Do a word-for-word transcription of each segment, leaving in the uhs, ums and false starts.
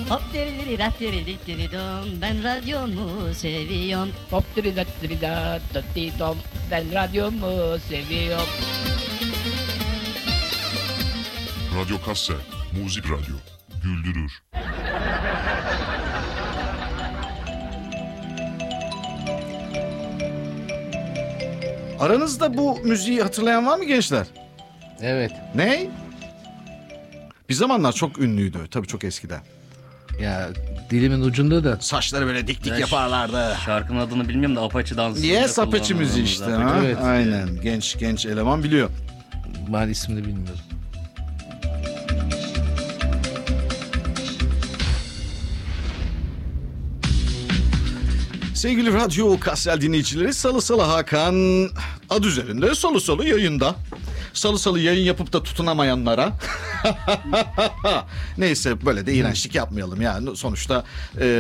Hop diri rat diri diri dom, ben radyomu seviyorum. Hop diri dat diri dat diri dom, ben radyomu seviyorum. Radyo Kassel, Müzik Radyo, güldürür. Aranızda bu müziği hatırlayan var mı gençler? Evet. Ne? Bir zamanlar çok ünlüydü. Tabii çok eskiden. Ya dilimin ucunda da. Saçları böyle dik dik Ya, yaparlardı. Şarkının adını bilmiyorum da Apache dansı. Yes, Apache müziği işte. Ha? Evet. Aynen. Genç genç eleman biliyor. Ben ismini bilmiyorum. Sevgili Radyo Kassel dinleyicileri, Salı Salı Hakan adı üzerinde Salı Salı yayında. Salı Salı yayın yapıp da tutunamayanlara neyse, böyle de iğrençlik yapmayalım yani. Sonuçta e, e,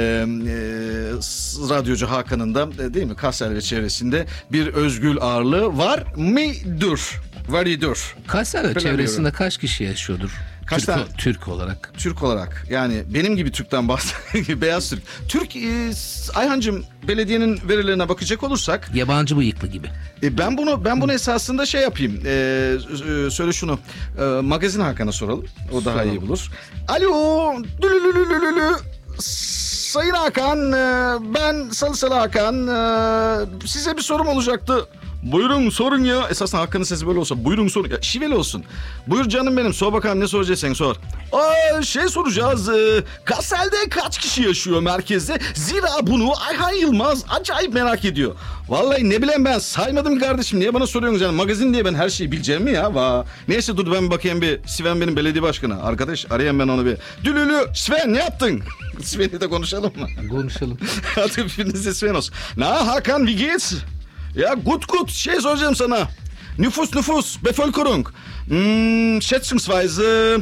Radyocu Hakan'ın da e, değil mi, Kassel ve çevresinde bir özgül ağırlığı var mıdır? Varidur. Kassel ve çevresinde kaç kişi yaşıyordur? Kaç Türk, tane? Türk olarak. Türk olarak yani benim gibi Türk'ten bahsediyorum. Beyaz Türk. Türk e, Ayhancığım, belediyenin verilerine bakacak olursak Yabancı bıyıklı gibi. e, ben bunu ben bunu esasında şey yapayım. E, e, söyle şunu. E, Magazin Hakan'a soralım. O daha Soralım. iyi bulur. Alo. Dülülülülülülü. Sayın Hakan, e, ben Salı Salı Hakan. E, size bir sorum olacaktı. Buyurun sorun ya. Esasında Hakan'ın sesi böyle olsa buyurun sorun. Ya, şiveli olsun. Buyur canım benim, sor bakalım ne soracaksın, sor. Aa, şey soracağız. E, Kassel'de kaç kişi yaşıyor merkezde? Zira bunu Ayhan Yılmaz acayip merak ediyor. Vallahi ne bileyim ben, saymadım ki kardeşim. Niye bana soruyorsunuz yani, magazin diye ben her şeyi bileceğim mi ya? Va. Neyse dur ben bir bakayım bir. Sven benim belediye başkanı. Arkadaş arayayım ben onu bir. Dülülü Sven ne yaptın? Sven'i de konuşalım mı? Konuşalım. Hadi birinize Sven olsun. Na Hakan, wie geht's? Ya gut gut, şey soracağım sana. Nüfus nüfus, Bevölkerung. Hmm, schätzungsweise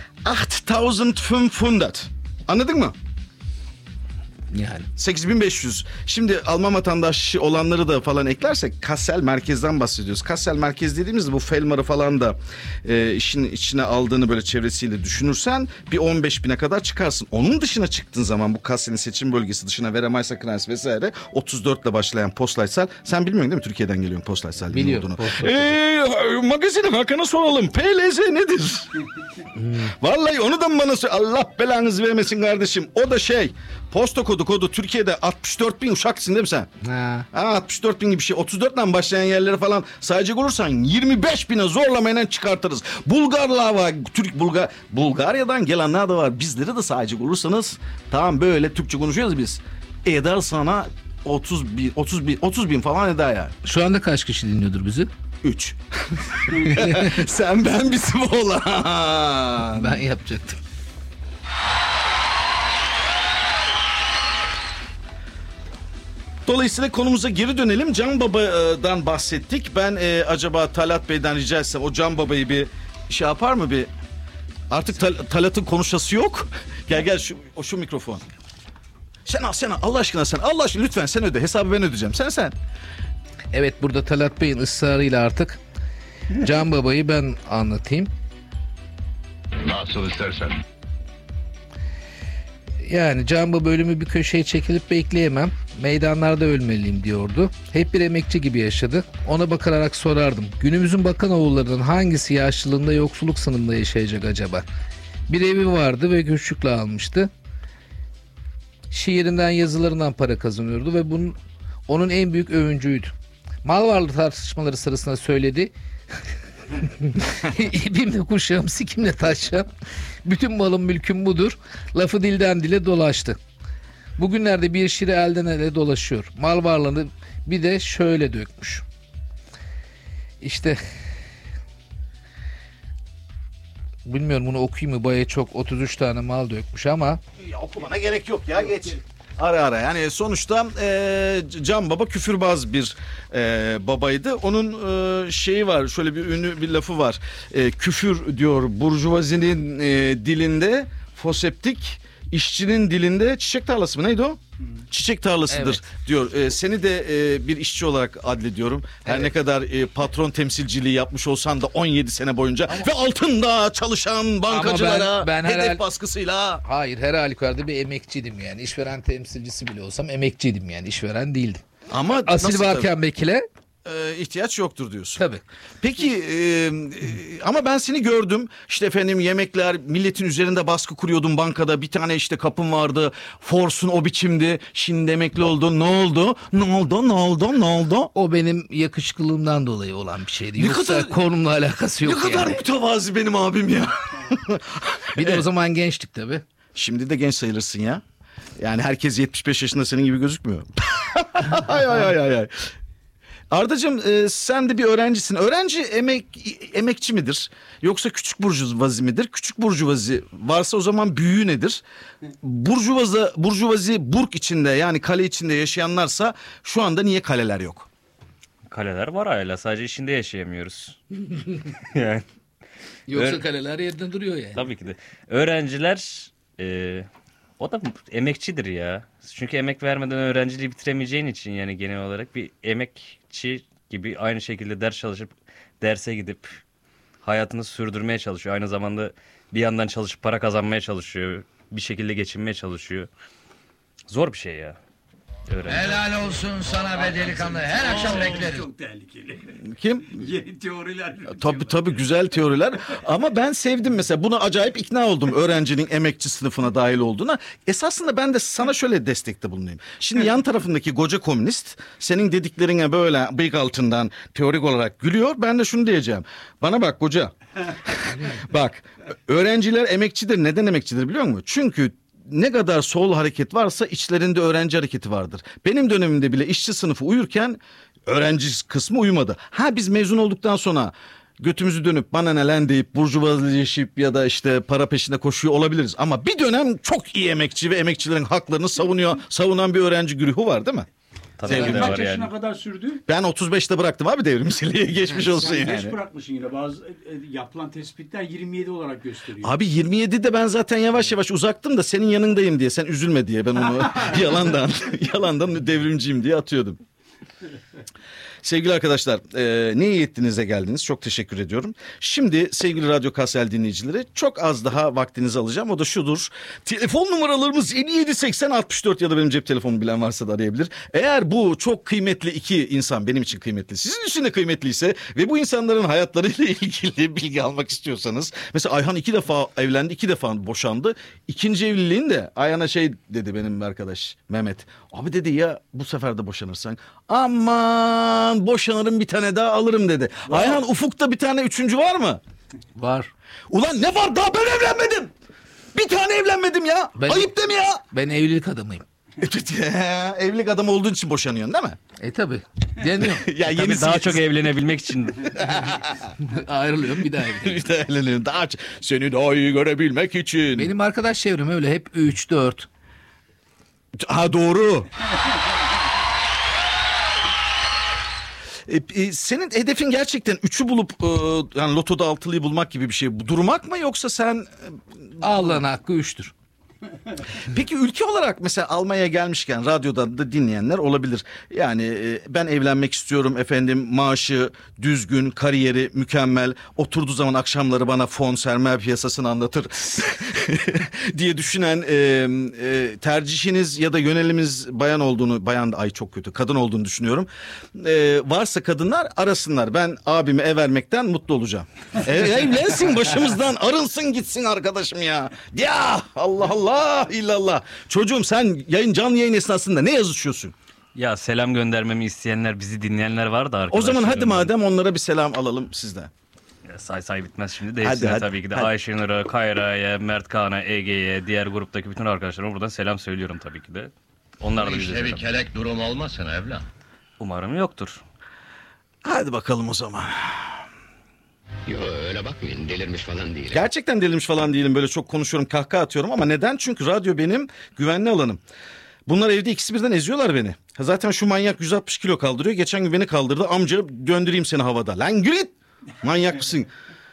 achttausendfünfhundert. Anladın mı? Yani. sekiz bin beş yüz. Şimdi Alman vatandaşı olanları da falan eklersek Kassel merkezden bahsediyoruz. Kassel merkez dediğimizde bu Felmar'ı falan da e, işin içine aldığını böyle çevresiyle düşünürsen bir on beş bine kadar çıkarsın. Onun dışına çıktığın zaman bu Kassel'in seçim bölgesi dışına Werra-Meister Kreis vesaire otuz dört ile başlayan Postleitzahl. Sen bilmiyorsun değil mi Türkiye'den geliyorsun Postleitzahl Biliyorum. Eee magazin Hakan'a soralım. P L Z nedir? Vallahi onu da mı bana söyle? Allah belanızı vermesin kardeşim. O da şey, posta kodu kodu Türkiye'de altmış dört bin uşaksın değil mi sen? Ha. Ha, altmış dört bin gibi bir şey. otuz dörtten başlayan yerlere falan sayacak olursan yirmi beş bine zorlamayla çıkartırız. Bulgarlar var. Türk Bulgar Bulgarya'dan gelenler de var. Bizleri de sayacak olursanız tamam, böyle Türkçe konuşuyoruz biz. Eder sana otuz bin otuz bin otuz bin falan eder yani. Şu anda kaç kişi dinliyordur bizi? üç. Sen ben bizim olan. Ben yapacaktım. Dolayısıyla konumuza geri dönelim. Can Baba'dan bahsettik. Ben e, acaba Talat Bey'den rica etsem o Can Baba'yı bir şey yapar mı bir? Artık Tal- Talat'ın konuşası yok. Gel gel şu o şu mikrofon. Sen al sen al Allah aşkına sen. Allah aşkına lütfen sen öde. Hesabı ben ödeyeceğim. Sen sen. Evet, burada Talat Bey'in ısrarıyla artık Can Baba'yı ben anlatayım. Nasıl istersen. Yani Can Baba ölümü bir köşeye çekilip bekleyemem. Meydanlarda ölmeliyim diyordu. Hep bir emekçi gibi yaşadı. Ona bakarak sorardım. Günümüzün bakan oğullarının hangisi yaşlılığında yoksulluk sınırında yaşayacak acaba? Bir evi vardı ve güçlükle almıştı. Şiirinden, yazılarından para kazanıyordu ve bunun onun en büyük övüncüydü. Mal varlığı tartışmaları sırasında söyledi. İpimle kuşağım, sikimle taşacağım. Bütün malım mülküm budur. Lafı dilden dile dolaştı. Bugünlerde bir şiiri elden ele dolaşıyor. Mal varlığını bir de şöyle dökmüş. İşte bilmiyorum bunu okuyayım mı, bayağı çok, otuz üç tane mal dökmüş ama. Ya okumana gerek yok ya, geç. Ara ara yani sonuçta e, Can Baba küfürbaz bir e, babaydı. Onun e, şeyi var, şöyle bir ünlü bir lafı var. E, küfür diyor burjuvazinin e, dilinde, foseptik işçinin dilinde çiçek tarlası mı neydi o? Çiçek tarlasıdır Evet. diyor. Ee, seni de e, bir işçi olarak adlediyorum. Her Evet. ne kadar e, patron temsilciliği yapmış olsan da on yedi sene boyunca ve altında çalışan bankacılara ben hedef herhal- baskısıyla. Hayır, her halükarda bir emekçiydim yani. İşveren temsilcisi bile olsam emekçiydim yani. İşveren değildim. Ama Asil nasıl varken bekle. tabii, e, ihtiyaç yoktur diyorsun. Tabii. Peki e, e, ama ben seni gördüm. İşte efendim yemekler, milletin üzerinde baskı kuruyordun bankada. Bir tane işte kapın vardı. Forsun o biçimdi. Şimdi emekli oldun. Ne oldu? Ne oldu? Ne oldu? Ne oldu? O benim yakışıklılığımdan dolayı olan bir şeydi. Ne Yoksa kadar- konumla alakası yok Ne kadar yani. mütevazi benim abim ya. Bir de o zaman gençtik tabii. Şimdi de genç sayılırsın ya. Yani herkes yetmiş beş yaşında senin gibi gözükmüyor. ay ay ay ay ay. Ardacığım e, sen de bir öğrencisin. Öğrenci emek emekçi midir? Yoksa küçük burjuvazi midir? Küçük burjuvazi varsa o zaman büyüğü nedir? Burjuvaza, burjuvazi burg içinde yani kale içinde yaşayanlarsa şu anda niye kaleler yok? Kaleler var hala, sadece içinde yaşayamıyoruz. Yani Yoksa Öğren- kaleler yerinde duruyor yani. tabii ki de. Öğrenciler e, o da emekçidir ya. Çünkü emek vermeden öğrenciliği bitiremeyeceğin için yani genel olarak bir emekçi gibi aynı şekilde ders çalışıp derse gidip hayatını sürdürmeye çalışıyor. Aynı zamanda bir yandan çalışıp para kazanmaya çalışıyor. Bir şekilde geçinmeye çalışıyor. Zor bir şey ya. Öğrenci. Helal olsun sana be delikanlı. Her akşam beklerim. Çok tehlikeli. Kim? Yeni teoriler. Tabii tabii güzel teoriler ama ben sevdim mesela buna acayip ikna oldum öğrencinin emekçi sınıfına dahil olduğuna. Esasında ben de sana şöyle destekte bulunayım. Şimdi yan tarafındaki koca komünist senin dediklerine böyle bıyık altından teorik olarak gülüyor. Ben de şunu diyeceğim. Bana bak koca. Bak öğrenciler emekçidir. Neden emekçidir biliyor musun? Çünkü ne kadar sol hareket varsa içlerinde öğrenci hareketi vardır. Benim dönemimde bile işçi sınıfı uyurken öğrenci kısmı uyumadı. Ha biz mezun olduktan sonra götümüzü dönüp bana ne lan deyip burjuvazileşip ya da işte para peşinde koşuyor olabiliriz. Ama bir dönem çok iyi emekçi ve emekçilerin haklarını savunuyor, savunan bir öğrenci güruhu var değil mi? Tabii Sevgili ki de Kaç var yaşına yani. kadar sürdü? Ben otuz beşte bıraktım abi devrimciliği geçmiş olsun Sen yani. geç bırakmışsın yine. Bazı e, e, yapılan tespitler yirmi yedi olarak gösteriyor. Abi yirmi yedide ben zaten yavaş yavaş uzaktım da senin yanındayım diye sen üzülme diye ben onu yalandan yalandan devrimciyim diye atıyordum. Sevgili arkadaşlar e, ne iyi ettinize geldiniz. Çok teşekkür ediyorum. Şimdi sevgili Radyo Kassel dinleyicileri çok az daha vaktinizi alacağım. O da şudur. Telefon numaralarımız yedi yedi seksen altmış dört ya da benim cep telefonumu bilen varsa da arayabilir. Eğer bu çok kıymetli iki insan benim için kıymetli, sizin için de kıymetliyse ve bu insanların hayatlarıyla ilgili bilgi almak istiyorsanız. Mesela Ayhan iki defa evlendi, iki defa boşandı. İkinci evliliğin de Ayhan'a şey dedi benim arkadaş Mehmet. Abi dedi ya bu sefer de boşanırsan aman boşanırım bir tane daha alırım dedi. Ayhan ufukta bir tane üçüncü var mı? Var. Ulan ne var daha ben evlenmedim. Bir tane evlenmedim ya. Ben- Ayıp değil mi ya? Ben evlilik adamıyım. Evlilik adamı olduğun için boşanıyorsun değil mi? E tabi. Deniyor. Ya Tabii yenisi daha yenisi. çok evlenebilmek için. Ayrılıyorum bir daha evleniyorum. Bir de evleniyorum. Daha çok- seni daha iyi görebilmek için. Benim arkadaş çevrem öyle hep üç dört. Ha doğru. E, e, senin hedefin gerçekten üçü bulup e, yani lotoda altılıyı bulmak gibi bir şey. Durmak mı yoksa sen Allah'ın hakkı üçtür. peki ülke olarak mesela Almanya'ya gelmişken radyodan da dinleyenler olabilir. Yani e, ben evlenmek istiyorum efendim maaşı düzgün, kariyeri mükemmel. Oturduğu zaman akşamları bana fon sermaye piyasasını anlatır diye düşünen e, e, tercihiniz ya da yöneliminiz bayan olduğunu, bayan da ay çok kötü kadın olduğunu düşünüyorum. E, varsa kadınlar arasınlar. Ben abimi ev vermekten mutlu olacağım. E, evlensin başımızdan arınsın gitsin arkadaşım ya. Ya Allah Allah illallah. Çocuğum sen yayın canlı yayın esnasında ne yazışıyorsun? Ya selam göndermemi isteyenler, bizi dinleyenler var da O arkadaşlarım. zaman hadi madem onlara bir selam alalım sizden. Ya say say bitmez şimdi de Hadi, hepsine hadi, tabii ki de hadi. Ayşenur'a, Kayra'ya, Mert Kaan'a, Ege'ye, diğer gruptaki bütün arkadaşlarıma buradan selam söylüyorum tabii ki de. Onlar da bize İşte bir selam. kelek durum olmasın evlat. Umarım yoktur. Hadi bakalım o zaman. Yo öyle bakmayın delirmiş falan değil. Gerçekten delirmiş falan değilim. Böyle çok konuşuyorum, kahkaha atıyorum ama neden? Çünkü radyo benim güvenli alanım. Bunlar evde ikisi birden eziyorlar beni. Zaten şu manyak yüz altmış kilo kaldırıyor. Geçen gün beni kaldırdı. Amca döndüreyim seni havada. Lan gül git. Manyak mısın?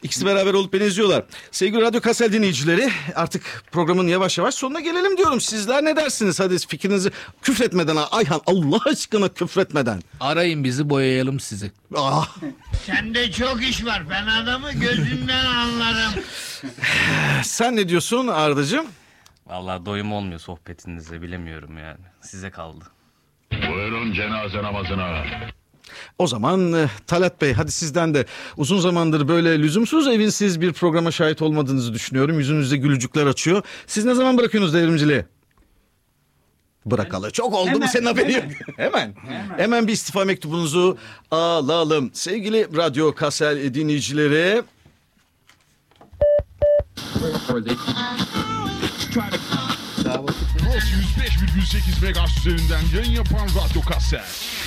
İkisi beraber olup beni izliyorlar. Sevgili Radyo Kassel dinleyicileri, artık programın yavaş yavaş sonuna gelelim diyorum. Sizler ne dersiniz? Hadi fikrinizi küfretmeden, Ayhan Allah aşkına küfretmeden. Arayın bizi, boyayalım sizi. Ah. Sende çok iş var. Ben adamı gözünden anlarım. Sen ne diyorsun Ardacığım? Vallahi doyum olmuyor sohbetinize, bilemiyorum yani. Size kaldı. Buyurun cenaze namazına. O zaman e, Talat Bey, hadi sizden de uzun zamandır böyle lüzumsuz evinsiz bir programa şahit olmadığınızı düşünüyorum. Yüzünüzde gülücükler açıyor. Siz ne zaman bırakıyorsunuz devrimciliği? Bırakalı çok oldu Hemen, mu senin haberin yok? hemen. hemen. Hemen. Hemen bir istifa mektubunuzu alalım. Sevgili Radyo Kassel dinleyicileri. yüz beş virgül sekiz megahertz üzerinden yayın yapan Radyo Kassel.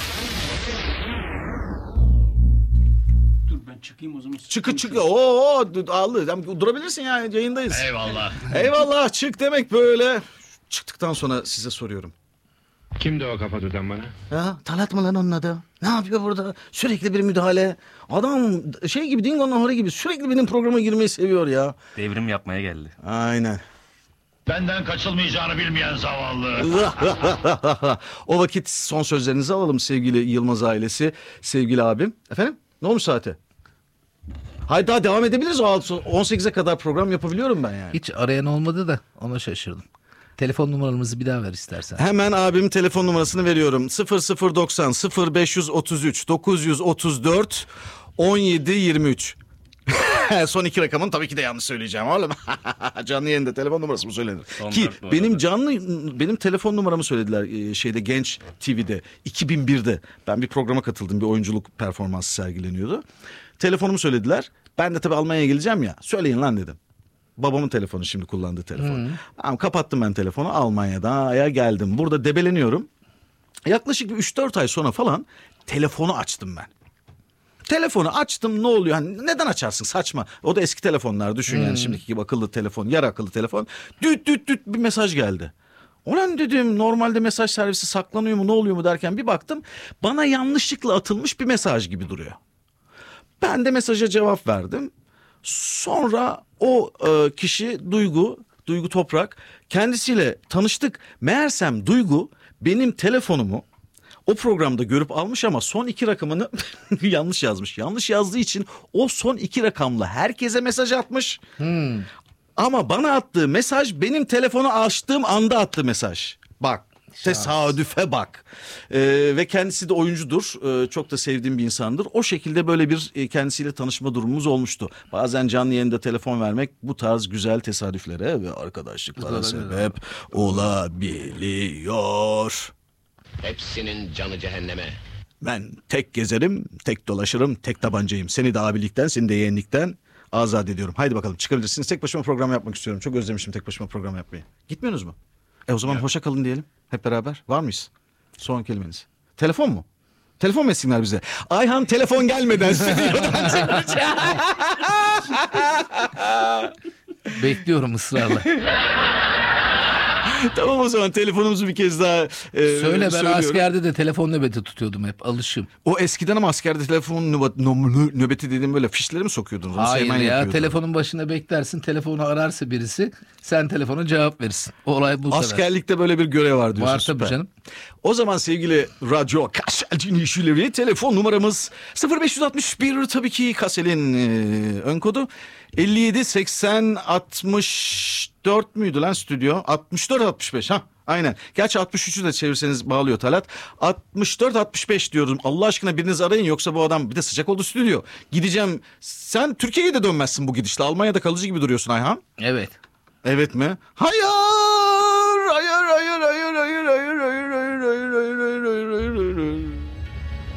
Dur ben çıkayım o zaman. Çıkı çıkı. Oo, ağlı. Durabilirsin ya, yayındayız. Eyvallah. Eyvallah, çık demek böyle. Çıktıktan sonra size soruyorum. Kimdi o kafa tutan bana? Ya Talat mı lan onun adı? Ne yapıyor burada? Sürekli bir müdahale. Adam şey gibi, Dingo'nun ahırı gibi sürekli benim programa girmeyi seviyor ya. Devrim yapmaya geldi. Aynen. Benden kaçılmayacağını bilmeyen zavallı. O vakit son sözlerinizi alalım sevgili Yılmaz ailesi, sevgili abim. Efendim? Ne olmuş saate? Hayır, daha devam edebiliriz. O on sekize kadar program yapabiliyorum ben yani. Hiç arayan olmadı da ona şaşırdım. Telefon numaramızı bir daha ver istersen. Hemen abimin telefon numarasını veriyorum. sıfır sıfır doksan sıfır beş yüz otuz üç dokuz yüz otuz dört on yedi yirmi üç. Son iki rakamını tabii ki de yanlış söyleyeceğim oğlum. Canlı yayında telefon numarası mı söylenir? Son Ki dört bu benim arada. canlı benim telefon numaramı söylediler e, şeyde, Genç T V'de iki bin birde. Ben bir programa katıldım, bir oyunculuk performansı sergileniyordu. Telefonumu söylediler. Ben de tabii Almanya'ya geleceğim ya. Söyleyin lan dedim. Babamın telefonu, şimdi kullandığı telefon. Tamam, kapattım ben telefonu, Almanya'ya geldim. Burada debeleniyorum. Yaklaşık bir üç dört ay sonra falan telefonu açtım ben. Telefonu açtım, ne oluyor? Hani neden açarsın, saçma. O da eski telefonlar, düşün yani şimdiki gibi akıllı telefon, yarı akıllı telefon. Düt düt düt bir mesaj geldi. Ulan dedim, normalde mesaj servisi saklanıyor mu, ne oluyor mu derken bir baktım, bana yanlışlıkla atılmış bir mesaj gibi duruyor. Ben de mesaja cevap verdim. Sonra o e, kişi Duygu, Duygu Toprak, kendisiyle tanıştık. Meğersem Duygu benim telefonumu o programda görüp almış ama son iki rakamını yanlış yazmış. Yanlış yazdığı için o son iki rakamla herkese mesaj atmış. Hmm. Ama bana attığı mesaj benim telefonu açtığım anda attığı mesaj. Bak. Tesadüfe bak. Ee, ve kendisi de oyuncudur. Ee, çok da sevdiğim bir insandır. O şekilde böyle bir e, kendisiyle tanışma durumumuz olmuştu. Bazen canlı yayında telefon vermek bu tarz güzel tesadüflere ve arkadaşlıklara sebep olabiliyor. Hepsinin canı cehenneme. Ben tek gezerim, tek dolaşırım, tek tabancayım. Seni de abilikten, seni de yeğenlikten azat ediyorum. Haydi bakalım, çıkabilirsiniz. Tek başıma program yapmak istiyorum. Çok özlemişim tek başıma program yapmayı. Gitmiyorsunuz mu? E o zaman hoşça kalın diyelim. Hep beraber. Var mıyız? Son kelimeniz. Telefon mu? Telefon mu etsinler bize? Ayhan telefon gelmeden stüdyodan çıkacak. Bekliyorum ısrarla. Tamam, o zaman telefonumuzu bir kez daha e, Söyle, ben söylüyorum. askerde de telefon nöbeti tutuyordum hep, alışım. O eskiden ama askerde telefon nöbeti, nöbeti dediğim böyle fişleri mi sokuyordunuz? Onu Hayır Seymen ya, yapıyordu. telefonun başında beklersin, telefonu ararsa birisi, sen telefona cevap verirsin. Olay bu kadar. Askerlikte böyle bir görev var diyorsun. Var tabii süper. canım. O zaman sevgili Radyo Kassel dinleyicileri, telefon numaramız sıfır beş altı bir, tabii ki Kassel'in e, ön kodu elli yedi seksen altmış dört müydü lan stüdyo? altmış dört altmış beş ha. Aynen. Gerçi altmış üçü de çevirseniz bağlıyor Talat. altmış dört altmış beş diyorum. Allah aşkına biriniz arayın, yoksa bu adam, bir de sıcak oldu stüdyo. Gideceğim. Sen Türkiye'ye de dönmezsin bu gidişle. Almanya'da kalıcı gibi duruyorsun Ayhan. Evet. Evet mi? Hayat